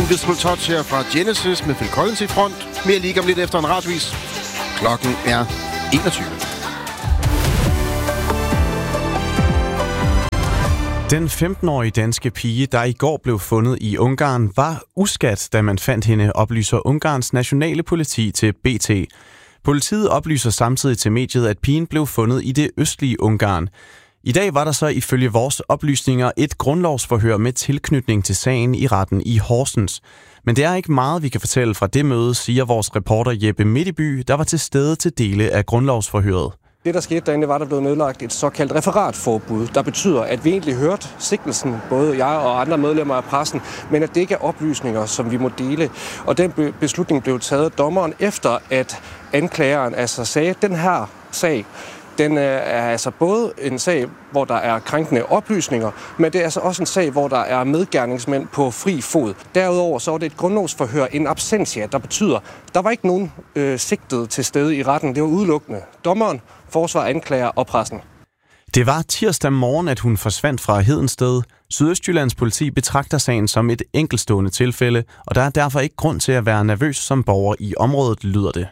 Invisible Touch her fra Genesis med Phil Collins i front. Mere lige om lidt efter en radiovis. Klokken er 21. Den 15-årige danske pige, der i går blev fundet i Ungarn, var uskadt, da man fandt hende, oplyser Ungarns nationale politi til BT. Politiet oplyser samtidig til mediet, at pigen blev fundet i det østlige Ungarn. I dag var der så ifølge vores oplysninger et grundlovsforhør med tilknytning til sagen i retten i Horsens. Men det er ikke meget, vi kan fortælle fra det møde, siger vores reporter Jeppe Midtby, der var til stede til dele af grundlovsforhøret. Det, der skete derinde, var, der blev nedlagt et såkaldt referatforbud, der betyder, at vi egentlig hørte sigtelsen, både jeg og andre medlemmer af pressen, men at det ikke er oplysninger, som vi må dele. Og den beslutning blev taget af dommeren efter, at anklageren altså sagde, at den her sag, den er altså både en sag, hvor der er krænkende oplysninger, men det er altså også en sag, hvor der er medgerningsmænd på fri fod. Derudover så var det et grundlovsforhør, en absentia, der betyder, der var ikke nogen sigtet til stede i retten. Det var udelukkende dommeren, forsvar, anklager og pressen. Det var tirsdag morgen, at hun forsvandt fra Hedensted. Sydøstjyllands politi betragter sagen som et enkeltstående tilfælde, og der er derfor ikke grund til at være nervøs som borger i området, lyder det.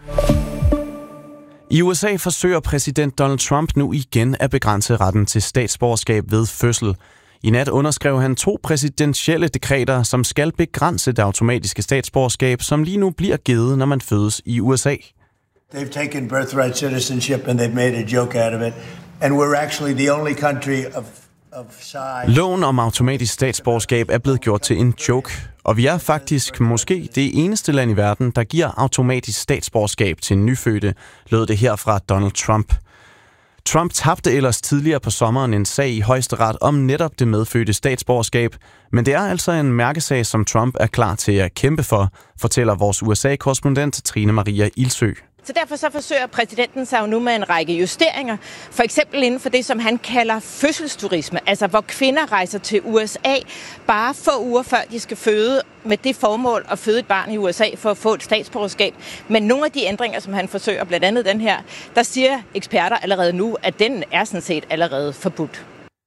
I USA forsøger præsident Donald Trump nu igen at begrænse retten til statsborgerskab ved fødsel. I nat underskrev han 2 præsidentielle dekreter, som skal begrænse det automatiske statsborgerskab, som lige nu bliver givet, når man fødes i USA. They've taken birthright citizenship and they've made a joke out of it. And we're actually the only country of size. Loven om automatisk statsborgerskab er blevet gjort til en joke, og vi er faktisk måske det eneste land i verden, der giver automatisk statsborgerskab til nyfødte, lød det her fra Donald Trump. Trump tabte ellers tidligere på sommeren en sag i højesteret om netop det medfødte statsborgerskab, men det er altså en mærkesag, som Trump er klar til at kæmpe for, fortæller vores USA-korrespondent Trine Maria Ilsø. Så derfor så forsøger præsidenten sig jo nu med en række justeringer, for eksempel inden for det, som han kalder fødselsturisme, altså hvor kvinder rejser til USA bare få uger før de skal føde, med det formål at føde et barn i USA for at få et statsborgerskab. Men nogle af de ændringer, som han forsøger, blandt andet den her, der siger eksperter allerede nu, at den er sådan set allerede forbudt.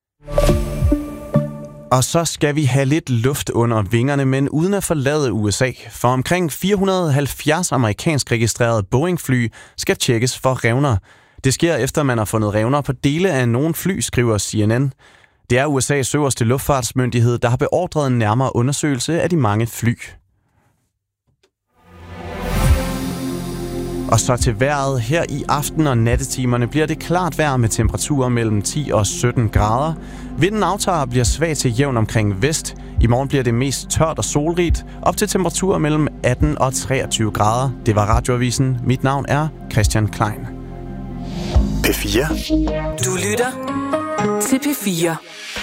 Og så skal vi have lidt luft under vingerne, men uden at forlade USA. For omkring 470 amerikansk registrerede Boeing-fly skal tjekkes for revner. Det sker efter, man har fundet revner på dele af nogle fly, skriver CNN. Det er USA's øverste luftfartsmyndighed, der har beordret en nærmere undersøgelse af de mange fly. Og så til vejret. Her i aften- og nattetimerne bliver det klart vejr med temperaturer mellem 10 og 17 grader. Vinden aftager og bliver svag til jævn omkring vest. I morgen bliver det mest tørt og solrigt, op til temperaturer mellem 18 og 23 grader. Det var Radioavisen. Mit navn er Christian Klein. P4. Du lytter til P4.